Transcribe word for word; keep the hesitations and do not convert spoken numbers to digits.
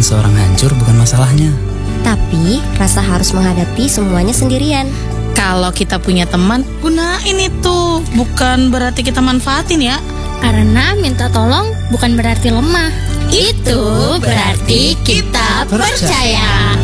seorang hancur bukan masalahnya. Tapi rasa harus menghadapi semuanya sendirian. Kalau kita punya teman, gunain itu. Bukan berarti kita manfaatin ya. Karena minta tolong bukan berarti lemah. Itu berarti kita percaya.